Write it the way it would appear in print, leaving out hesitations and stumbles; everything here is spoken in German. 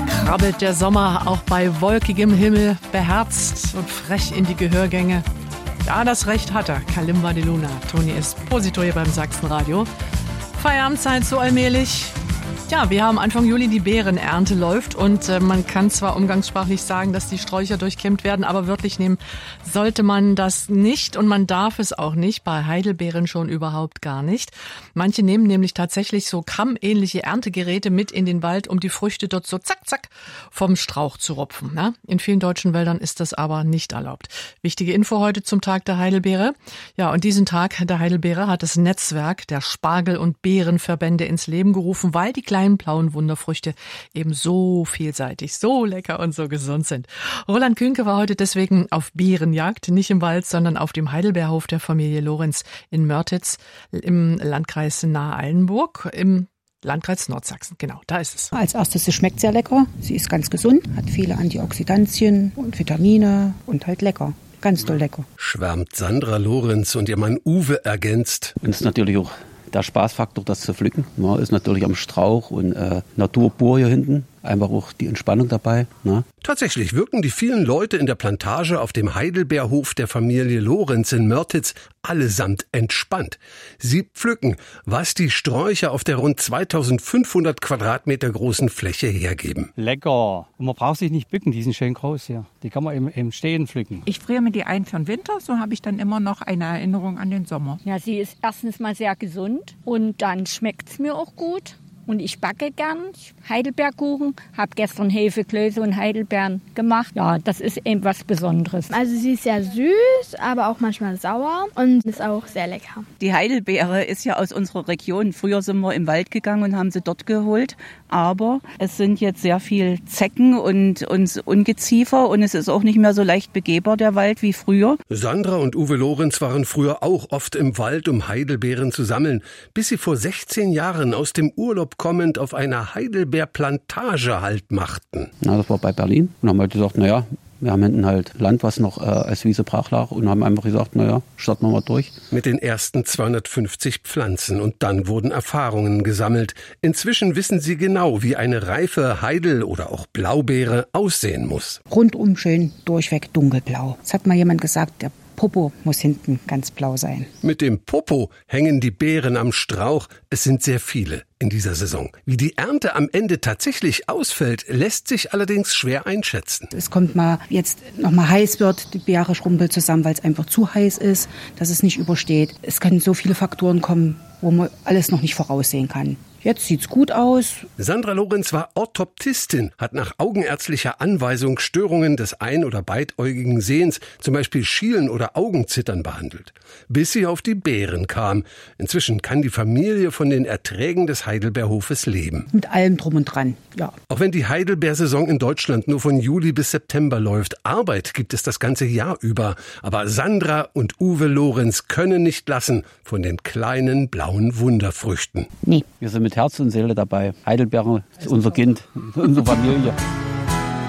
krabbelt der Sommer auch bei wolkigem Himmel, beherzt und frech in die Gehörgänge. Ja, das Recht hat er, Kalimba de Luna. Toni Esposito hier beim Sachsenradio. Feierabendzeit so allmählich. Ja, wir haben Anfang Juli, die Beerenernte läuft und man kann zwar umgangssprachlich sagen, dass die Sträucher durchkämmt werden, aber wörtlich nehmen sollte man das nicht und man darf es auch nicht, bei Heidelbeeren schon überhaupt gar nicht. Manche nehmen nämlich tatsächlich so kammähnliche Erntegeräte mit in den Wald, um die Früchte dort so zack, zack vom Strauch zu rupfen. Ne? In vielen deutschen Wäldern ist das aber nicht erlaubt. Wichtige Info heute zum Tag der Heidelbeere. Ja, und diesen Tag der Heidelbeere hat das Netzwerk der Spargel- und Beerenverbände ins Leben gerufen, weil die kleinen blauen Wunderfrüchte eben so vielseitig, so lecker und so gesund sind. Roland Künke war heute deswegen auf Beerenjagd, nicht im Wald, sondern auf dem Heidelbeerhof der Familie Lorenz in Mörtitz im Landkreis Nahe-Eilenburg im Landkreis Nordsachsen. Genau, da ist es. Als erstes, sie schmeckt sehr lecker. Sie ist ganz gesund, hat viele Antioxidantien und Vitamine und halt lecker. Ganz toll lecker. Schwärmt Sandra Lorenz und ihr Mann Uwe ergänzt. Und es ist natürlich auch der Spaßfaktor, das zu pflücken. Ja, ist natürlich am Strauch und Natur pur hier hinten. Einfach auch die Entspannung dabei. Ne? Tatsächlich wirken die vielen Leute in der Plantage auf dem Heidelbeerhof der Familie Lorenz in Mörtitz allesamt entspannt. Sie pflücken, was die Sträucher auf der rund 2500 Quadratmeter großen Fläche hergeben. Lecker. Und man braucht sich nicht bücken, die sind schön groß hier. Die kann man im Stehen pflücken. Ich friere mir die ein für den Winter, so habe ich dann immer noch eine Erinnerung an den Sommer. Ja, sie ist erstens mal sehr gesund und dann schmeckt es mir auch gut. Und ich backe gern Heidelbeerkuchen, habe gestern Hefeklöße und Heidelbeeren gemacht. Ja, das ist eben was Besonderes. Also sie ist sehr süß, aber auch manchmal sauer und ist auch sehr lecker. Die Heidelbeere ist ja aus unserer Region. Früher sind wir im Wald gegangen und haben sie dort geholt. Aber es sind jetzt sehr viel Zecken und Ungeziefer und es ist auch nicht mehr so leicht begehbar, der Wald, wie früher. Sandra und Uwe Lorenz waren früher auch oft im Wald, um Heidelbeeren zu sammeln, bis sie vor 16 Jahren aus dem Urlaub kommend auf einer Heidelbeerplantage Halt machten. Na, das war bei Berlin. Und haben halt gesagt, naja, wir haben hinten halt Land, was noch als Wiese brach lag und haben einfach gesagt, naja, starten wir mal durch. Mit den ersten 250 Pflanzen und dann wurden Erfahrungen gesammelt. Inzwischen wissen sie genau, wie eine reife Heidel- oder auch Blaubeere aussehen muss. Rundum schön, durchweg dunkelblau. Es hat mal jemand gesagt, der Popo muss hinten ganz blau sein. Mit dem Popo hängen die Beeren am Strauch. Es sind sehr viele in dieser Saison. Wie die Ernte am Ende tatsächlich ausfällt, lässt sich allerdings schwer einschätzen. Es kommt mal, jetzt noch mal heiß wird, die Beere schrumpelt zusammen, weil es einfach zu heiß ist, dass es nicht übersteht. Es können so viele Faktoren kommen, wo man alles noch nicht voraussehen kann. Jetzt sieht's gut aus. Sandra Lorenz war Orthoptistin, hat nach augenärztlicher Anweisung Störungen des ein- oder beidäugigen Sehens, zum Beispiel Schielen oder Augenzittern, behandelt. Bis sie auf die Beeren kam. Inzwischen kann die Familie von den Erträgen des Heidelbeerhofes leben. Mit allem drum und dran, ja. Auch wenn die Heidelbeersaison in Deutschland nur von Juli bis September läuft, Arbeit gibt es das ganze Jahr über. Aber Sandra und Uwe Lorenz können nicht lassen von den kleinen blauen Wunderfrüchten. Nee. Wir sind mit Herz und Seele dabei. Heidelbeere ist unser Kind, unsere Familie.